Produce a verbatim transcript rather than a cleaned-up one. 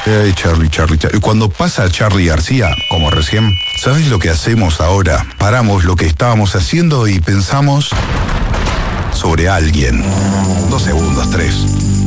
Hey, Charlie, Charlie, Charlie. Cuando pasa Charlie García, como recién, ¿sabes lo que hacemos ahora? Paramos lo que estábamos haciendo y pensamos sobre alguien. Dos segundos, tres.